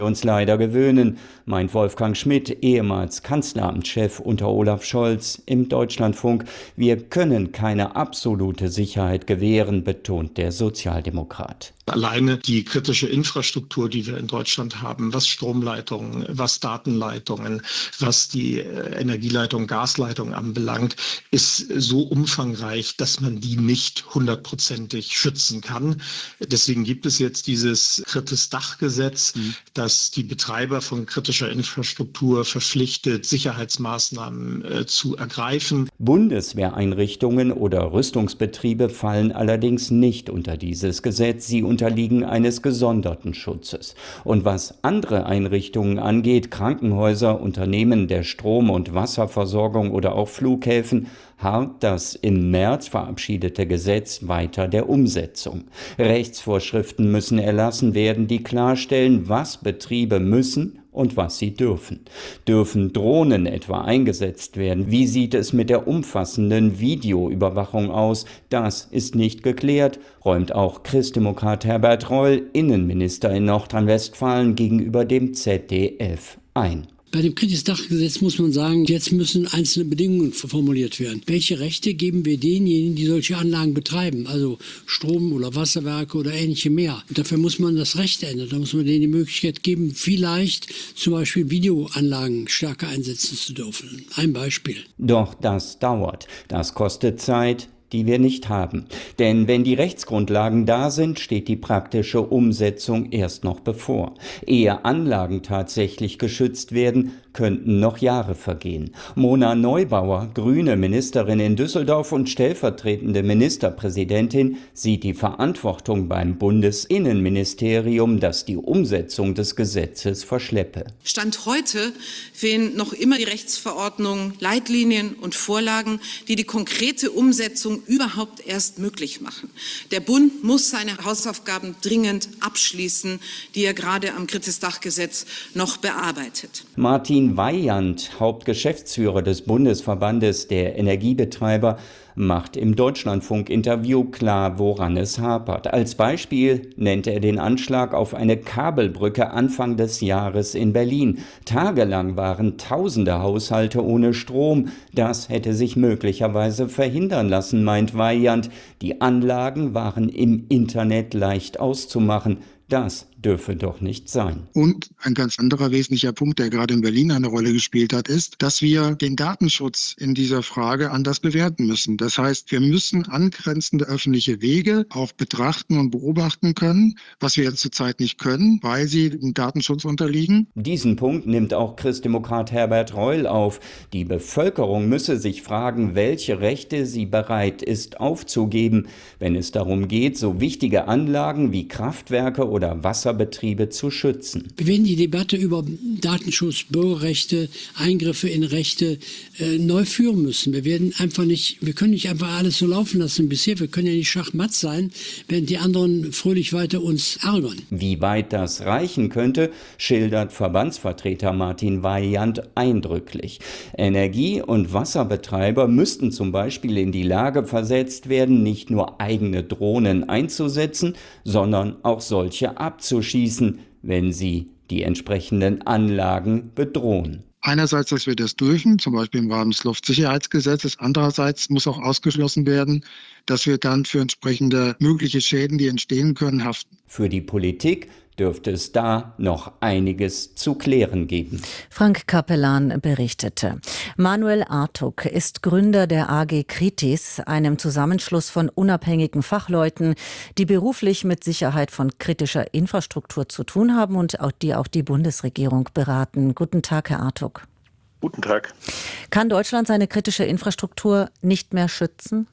uns leider gewöhnen, meint Wolfgang Schmidt, ehemals Kanzleramtschef unter Olaf Scholz im Deutschlandfunk. Wir können keine absolute Sicherheit gewähren, betont der Sozialdemokrat. Alleine die kritische Infrastruktur, die wir in Deutschland haben, was Stromleitungen, was Datenleitungen, was die Energieleitung, Gasleitung anbelangt, ist so umfangreich, dass man die nicht 100%ig schützen kann. Deswegen gibt es jetzt dieses Drittes Dachgesetz, das die Betreiber von kritischer Infrastruktur verpflichtet, Sicherheitsmaßnahmen zu ergreifen. Bundeswehreinrichtungen oder Rüstungsbetriebe fallen allerdings nicht unter dieses Gesetz. Sie unterliegen eines gesonderten Schutzes. Und was andere Einrichtungen angeht, Krankenhäuser, Unternehmen der Strom- und Wasserversorgung oder auch Flughäfen, harrt das im März verabschiedete Gesetz weiter der Umsetzung. Rechtsvorschriften müssen erlassen werden, die klarstellen, was Betriebe müssen und was sie dürfen. Dürfen Drohnen etwa eingesetzt werden? Wie sieht es mit der umfassenden Videoüberwachung aus? Das ist nicht geklärt, räumt auch Christdemokrat Herbert Reul, Innenminister in Nordrhein-Westfalen, gegenüber dem ZDF ein. Bei dem Drittes Dachgesetz muss man sagen, jetzt müssen einzelne Bedingungen formuliert werden. Welche Rechte geben wir denjenigen, die solche Anlagen betreiben, also Strom- oder Wasserwerke oder ähnliche mehr? Und dafür muss man das Recht ändern. Da muss man denen die Möglichkeit geben, vielleicht zum Beispiel Videoanlagen stärker einsetzen zu dürfen. Ein Beispiel. Doch das dauert. Das kostet Zeit, die wir nicht haben. Denn wenn die Rechtsgrundlagen da sind, steht die praktische Umsetzung erst noch bevor. Ehe Anlagen tatsächlich geschützt werden, könnten noch Jahre vergehen. Mona Neubauer, grüne Ministerin in Düsseldorf und stellvertretende Ministerpräsidentin, sieht die Verantwortung beim Bundesinnenministerium, das die Umsetzung des Gesetzes verschleppe. Stand heute fehlen noch immer die Rechtsverordnungen, Leitlinien und Vorlagen, die die konkrete Umsetzung überhaupt erst möglich machen. Der Bund muss seine Hausaufgaben dringend abschließen, die er gerade am Drittes Dachgesetz noch bearbeitet. Martin Weyand, Hauptgeschäftsführer des Bundesverbandes der Energiebetreiber, macht im Deutschlandfunk-Interview klar, woran es hapert. Als Beispiel nennt er den Anschlag auf eine Kabelbrücke Anfang des Jahres in Berlin. Tagelang waren tausende Haushalte ohne Strom. Das hätte sich möglicherweise verhindern lassen, meint Weyand. Die Anlagen waren im Internet leicht auszumachen. Das dürfe doch nicht sein. Und ein ganz anderer wesentlicher Punkt, der gerade in Berlin eine Rolle gespielt hat, ist, dass wir den Datenschutz in dieser Frage anders bewerten müssen. Das heißt, wir müssen angrenzende öffentliche Wege auch betrachten und beobachten können, was wir jetzt zurzeit nicht können, weil sie dem Datenschutz unterliegen. Diesen Punkt nimmt auch Christdemokrat Herbert Reul auf. Die Bevölkerung müsse sich fragen, welche Rechte sie bereit ist aufzugeben, wenn es darum geht, so wichtige Anlagen wie Kraftwerke oder Wasserbetriebe zu schützen. Wir werden die Debatte über Datenschutz, Bürgerrechte, Eingriffe in Rechte neu führen müssen. Wir können nicht einfach alles so laufen lassen bisher. Wir können ja nicht schachmatt sein, während die anderen fröhlich weiter uns ärgern. Wie weit das reichen könnte, schildert Verbandsvertreter Martin Weyand eindrücklich. Energie- und Wasserbetreiber müssten zum Beispiel in die Lage versetzt werden, nicht nur eigene Drohnen einzusetzen, sondern auch solche abzuschießen, wenn sie die entsprechenden Anlagen bedrohen. Einerseits, dass wir das dürfen, zum Beispiel im Rahmen des Luftsicherheitsgesetzes. Andererseits muss auch ausgeschlossen werden, dass wir dann für entsprechende mögliche Schäden, die entstehen können, haften. Für die Politik dürfte es da noch einiges zu klären geben. Frank Capellan berichtete. Manuel Artuk ist Gründer der AG Kritis, einem Zusammenschluss von unabhängigen Fachleuten, die beruflich mit Sicherheit von kritischer Infrastruktur zu tun haben und die auch die Bundesregierung beraten. Guten Tag, Herr Artuk. Guten Tag. Kann Deutschland seine kritische Infrastruktur nicht mehr schützen?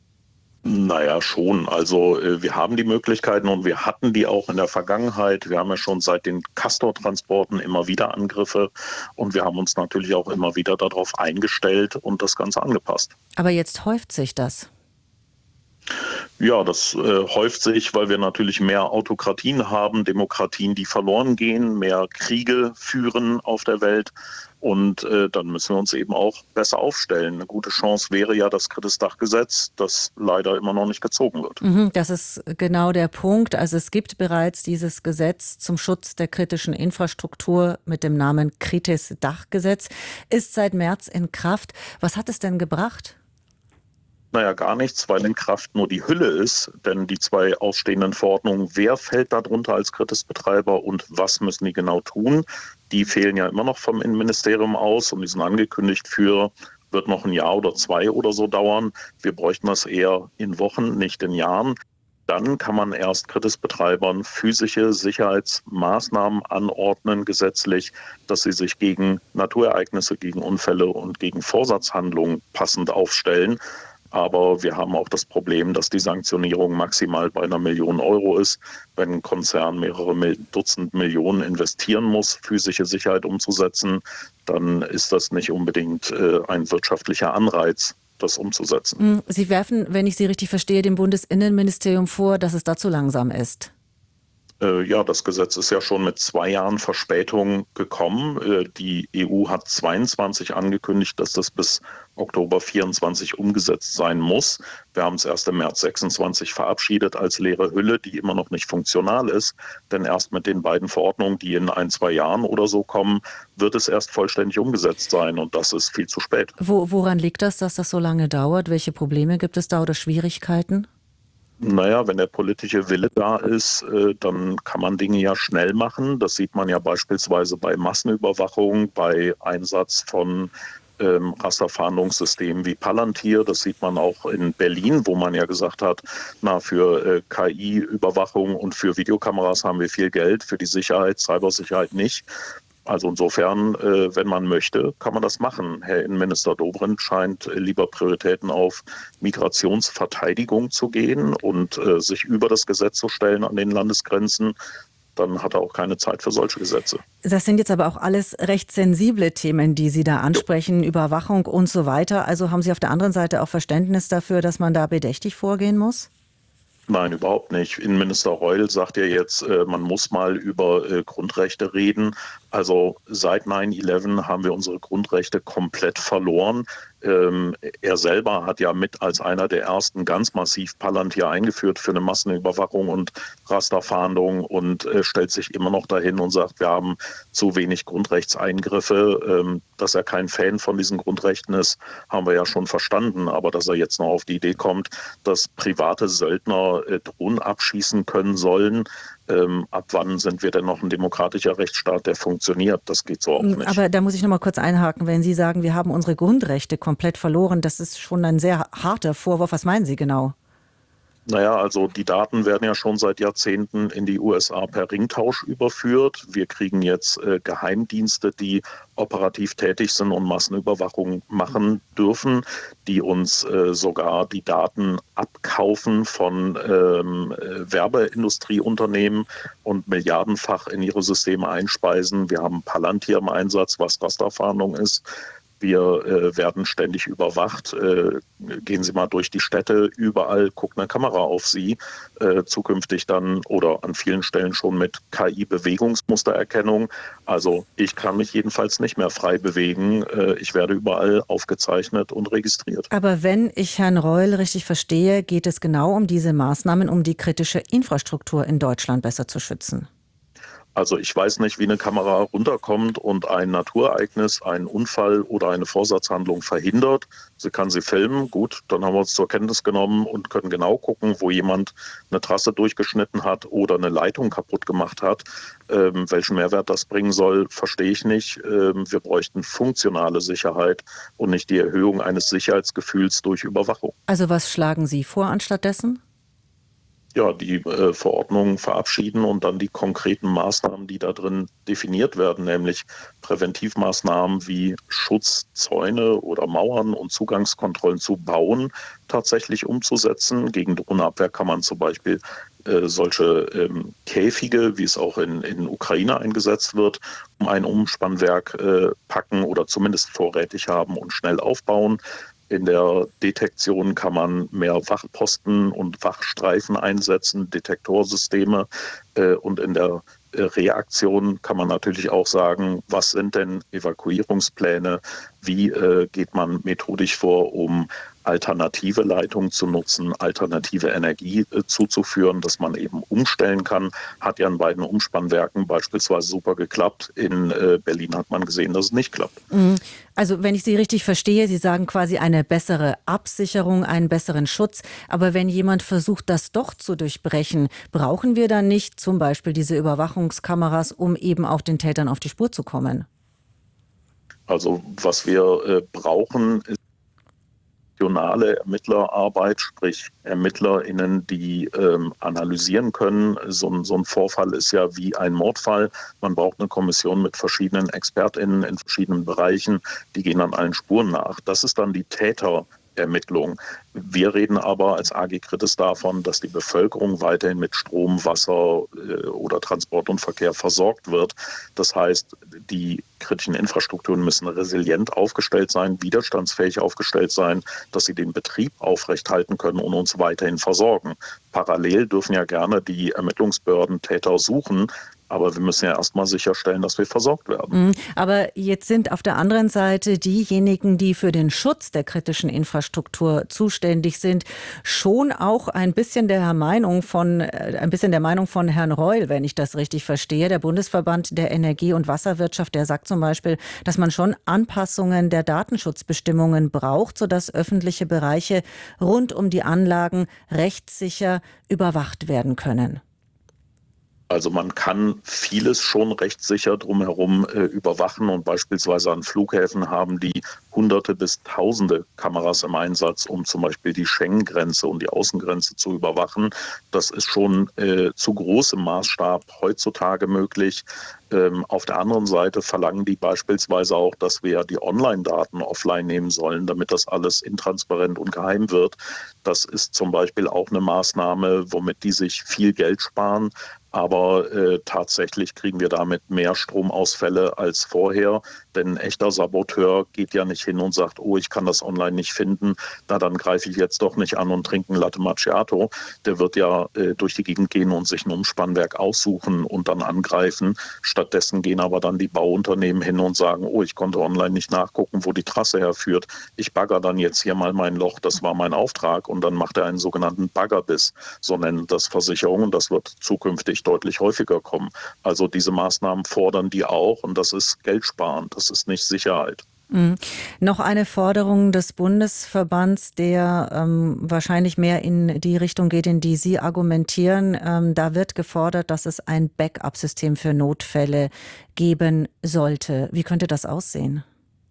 Naja, schon. Also wir haben die Möglichkeiten und wir hatten die auch in der Vergangenheit. Wir haben ja schon seit den Castor-Transporten immer wieder Angriffe und wir haben uns natürlich auch immer wieder darauf eingestellt und das Ganze angepasst. Aber jetzt häuft sich das. Ja, das häuft sich, weil wir natürlich mehr Autokratien haben, Demokratien, die verloren gehen, mehr Kriege führen auf der Welt. Und dann müssen wir uns eben auch besser aufstellen. Eine gute Chance wäre ja das Kritis-Dach-Gesetz, das leider immer noch nicht gezogen wird. Das ist genau der Punkt. Also es gibt bereits dieses Gesetz zum Schutz der kritischen Infrastruktur mit dem Namen Kritis-Dach-Gesetz, ist seit März in Kraft. Was hat es denn gebracht? Naja, gar nichts, weil in Kraft nur die Hülle ist, denn die 2 ausstehenden Verordnungen, wer fällt darunter als Kritis-Betreiber und was müssen die genau tun, die fehlen ja immer noch vom Innenministerium aus und die sind angekündigt wird noch 1 Jahr oder 2 oder so dauern. Wir bräuchten das eher in Wochen, nicht in Jahren. Dann kann man erst Kritis-Betreibern physische Sicherheitsmaßnahmen anordnen, gesetzlich, dass sie sich gegen Naturereignisse, gegen Unfälle und gegen Vorsatzhandlungen passend aufstellen. Aber wir haben auch das Problem, dass die Sanktionierung maximal bei 1 Million Euro ist. Wenn ein Konzern mehrere Dutzend Millionen investieren muss, physische Sicherheit umzusetzen, dann ist das nicht unbedingt ein wirtschaftlicher Anreiz, das umzusetzen. Sie werfen, wenn ich Sie richtig verstehe, dem Bundesinnenministerium vor, dass es da zu langsam ist. Ja, das Gesetz ist ja schon mit 2 Jahren Verspätung gekommen. Die EU hat 22 angekündigt, dass das bis Oktober 24 umgesetzt sein muss. Wir haben es erst im März 26 verabschiedet als leere Hülle, die immer noch nicht funktional ist. Denn erst mit den beiden Verordnungen, die in 1-2 Jahren oder so kommen, wird es erst vollständig umgesetzt sein. Und das ist viel zu spät. Woran liegt das, dass das so lange dauert? Welche Probleme gibt es da oder Schwierigkeiten? Naja, wenn der politische Wille da ist, dann kann man Dinge ja schnell machen. Das sieht man ja beispielsweise bei Massenüberwachung, bei Einsatz von Rasterfahndungssystemen wie Palantir. Das sieht man auch in Berlin, wo man ja gesagt hat, für KI-Überwachung und für Videokameras haben wir viel Geld, für die Sicherheit, Cybersicherheit nicht. Also insofern, wenn man möchte, kann man das machen. Herr Innenminister Dobrindt scheint lieber Prioritäten auf Migrationsverteidigung zu gehen und sich über das Gesetz zu stellen an den Landesgrenzen. Dann hat er auch keine Zeit für solche Gesetze. Das sind jetzt aber auch alles recht sensible Themen, die Sie da ansprechen, Überwachung und so weiter. Also haben Sie auf der anderen Seite auch Verständnis dafür, dass man da bedächtig vorgehen muss? Nein, überhaupt nicht. Innenminister Reul sagt ja jetzt, man muss mal über Grundrechte reden. Also seit 9/11 haben wir unsere Grundrechte komplett verloren. Er selber hat ja mit als einer der ersten ganz massiv Palantir eingeführt für eine Massenüberwachung und Rasterfahndung und stellt sich immer noch dahin und sagt, wir haben zu wenig Grundrechtseingriffe. Dass er kein Fan von diesen Grundrechten ist, haben wir ja schon verstanden. Aber dass er jetzt noch auf die Idee kommt, dass private Söldner Drohnen abschießen können sollen, ab wann sind wir denn noch ein demokratischer Rechtsstaat, der funktioniert? Das geht so auch nicht. Aber da muss ich noch mal kurz einhaken. Wenn Sie sagen, wir haben unsere Grundrechte komplett verloren, das ist schon ein sehr harter Vorwurf. Was meinen Sie genau? Naja, also die Daten werden ja schon seit Jahrzehnten in die USA per Ringtausch überführt. Wir kriegen jetzt Geheimdienste, die operativ tätig sind und Massenüberwachung machen dürfen, die uns sogar die Daten abkaufen von Werbeindustrieunternehmen und milliardenfach in ihre Systeme einspeisen. Wir haben Palantir im Einsatz, was Rasterfahndung ist. Wir werden ständig überwacht. Gehen Sie mal durch die Städte, überall guckt eine Kamera auf Sie. Zukünftig dann oder an vielen Stellen schon mit KI-Bewegungsmustererkennung. Also ich kann mich jedenfalls nicht mehr frei bewegen. Ich werde überall aufgezeichnet und registriert. Aber wenn ich Herrn Reul richtig verstehe, geht es genau um diese Maßnahmen, um die kritische Infrastruktur in Deutschland besser zu schützen. Also ich weiß nicht, wie eine Kamera runterkommt und ein Naturereignis, einen Unfall oder eine Vorsatzhandlung verhindert. Sie kann sie filmen, gut, dann haben wir uns zur Kenntnis genommen und können genau gucken, wo jemand eine Trasse durchgeschnitten hat oder eine Leitung kaputt gemacht hat. Welchen Mehrwert das bringen soll, verstehe ich nicht. Wir bräuchten funktionale Sicherheit und nicht die Erhöhung eines Sicherheitsgefühls durch Überwachung. Also was schlagen Sie vor anstattdessen? Ja, die Verordnungen verabschieden und dann die konkreten Maßnahmen, die da drin definiert werden, nämlich Präventivmaßnahmen wie Schutzzäune oder Mauern und Zugangskontrollen zu bauen, tatsächlich umzusetzen. Gegen Drohnenabwehr kann man zum Beispiel solche Käfige, wie es auch in Ukraine eingesetzt wird, um ein Umspannwerk packen oder zumindest vorrätig haben und schnell aufbauen. In der Detektion kann man mehr Wachposten und Wachstreifen einsetzen, Detektorsysteme. Und in der Reaktion kann man natürlich auch sagen, was sind denn Evakuierungspläne, wie geht man methodisch vor, um alternative Leitungen zu nutzen, alternative Energie zuzuführen, dass man eben umstellen kann. Hat ja in beiden Umspannwerken beispielsweise super geklappt. In Berlin hat man gesehen, dass es nicht klappt. Also wenn ich Sie richtig verstehe, Sie sagen quasi eine bessere Absicherung, einen besseren Schutz. Aber wenn jemand versucht, das doch zu durchbrechen, brauchen wir dann nicht zum Beispiel diese Überwachungskameras, um eben auch den Tätern auf die Spur zu kommen? Also was wir brauchen, ist regionale Ermittlerarbeit, sprich ErmittlerInnen, die analysieren können. So ein Vorfall ist ja wie ein Mordfall. Man braucht eine Kommission mit verschiedenen ExpertInnen in verschiedenen Bereichen, die gehen an allen Spuren nach. Das ist dann die Täterermittlung. Wir reden aber als AG Kritis davon, dass die Bevölkerung weiterhin mit Strom, Wasser oder Transport und Verkehr versorgt wird. Das heißt, die kritischen Infrastrukturen müssen resilient aufgestellt sein, widerstandsfähig aufgestellt sein, dass sie den Betrieb aufrechthalten können und uns weiterhin versorgen. Parallel dürfen ja gerne die Ermittlungsbehörden Täter suchen, aber wir müssen ja erstmal sicherstellen, dass wir versorgt werden. Aber jetzt sind auf der anderen Seite diejenigen, die für den Schutz der kritischen Infrastruktur zuständig sind, schon auch ein bisschen der Meinung von Herrn Reul, wenn ich das richtig verstehe. Der Bundesverband der Energie- und Wasserwirtschaft, der sagt zum Beispiel, dass man schon Anpassungen der Datenschutzbestimmungen braucht, sodass öffentliche Bereiche rund um die Anlagen rechtssicher überwacht werden können. Also man kann vieles schon rechtssicher drumherum überwachen und beispielsweise an Flughäfen haben die Hunderte bis Tausende Kameras im Einsatz, um zum Beispiel die Schengen-Grenze und die Außengrenze zu überwachen. Das ist schon zu großem Maßstab heutzutage möglich. Auf der anderen Seite verlangen die beispielsweise auch, dass wir die Online-Daten offline nehmen sollen, damit das alles intransparent und geheim wird. Das ist zum Beispiel auch eine Maßnahme, womit die sich viel Geld sparen. Aber tatsächlich kriegen wir damit mehr Stromausfälle als vorher. Denn ein echter Saboteur geht ja nicht hin und sagt, oh, ich kann das online nicht finden, dann greife ich jetzt doch nicht an und trinke ein Latte Macchiato. Der wird ja durch die Gegend gehen und sich ein Umspannwerk aussuchen und dann angreifen. Stattdessen gehen aber dann die Bauunternehmen hin und sagen, oh, ich konnte online nicht nachgucken, wo die Trasse herführt. Ich bagger dann jetzt hier mal mein Loch, das war mein Auftrag. Und dann macht er einen sogenannten Baggerbiss. So nennen das Versicherungen. Das wird zukünftig deutlich häufiger kommen. Also diese Maßnahmen fordern die auch und das ist geldsparend, das ist nicht Sicherheit. Noch eine Forderung des Bundesverbands, der wahrscheinlich mehr in die Richtung geht, in die Sie argumentieren. Da wird gefordert, dass es ein Backup-System für Notfälle geben sollte. Wie könnte das aussehen?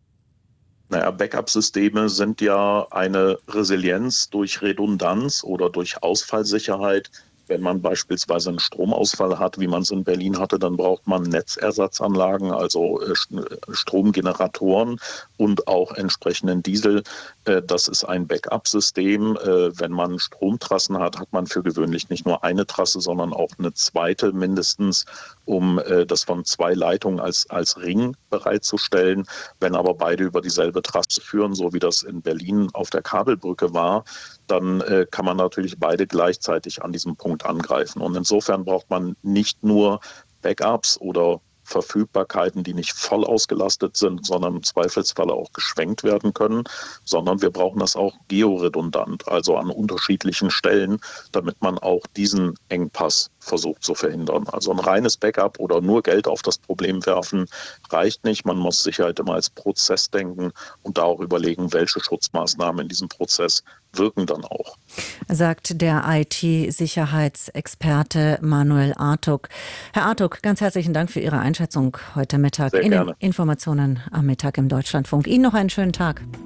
Naja, Backup-Systeme sind ja eine Resilienz durch Redundanz oder durch Ausfallsicherheit. Wenn man beispielsweise einen Stromausfall hat, wie man es in Berlin hatte, dann braucht man Netzersatzanlagen, also Stromgeneratoren und auch entsprechenden Diesel. Das ist ein Backup-System. Wenn man Stromtrassen hat, hat man für gewöhnlich nicht nur eine Trasse, sondern auch eine zweite mindestens, um das von zwei Leitungen als Ring bereitzustellen. Wenn aber beide über dieselbe Trasse führen, so wie das in Berlin auf der Kabelbrücke war, dann kann man natürlich beide gleichzeitig an diesem Punkt angreifen. Und insofern braucht man nicht nur Backups oder Verfügbarkeiten, die nicht voll ausgelastet sind, sondern im Zweifelsfall auch geschwenkt werden können, sondern wir brauchen das auch georedundant, also an unterschiedlichen Stellen, damit man auch diesen Engpass versucht zu verhindern. Also ein reines Backup oder nur Geld auf das Problem werfen reicht nicht. Man muss Sicherheit immer als Prozess denken und da auch überlegen, welche Schutzmaßnahmen in diesem Prozess wirken dann auch. Sagt der IT-Sicherheitsexperte Manuel Artuk. Herr Artuk, ganz herzlichen Dank für Ihre Einschätzung heute Mittag in den Informationen am Mittag im Deutschlandfunk. Ihnen noch einen schönen Tag.